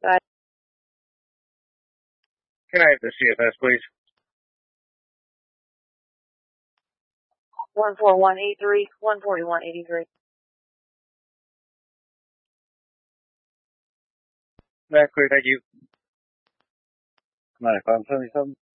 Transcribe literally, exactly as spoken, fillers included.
Bye. Can I have the C F S, please? one four one eight three, one forty-one eighty-three. That's clear, thank you. ninety-five seventy-seven.